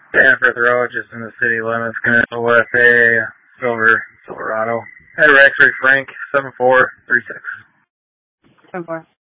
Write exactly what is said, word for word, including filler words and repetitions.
Danforth Road, just in the city limits, Canal with a silver Silverado. Hey, Rex, Frank, seven four three six. seven four.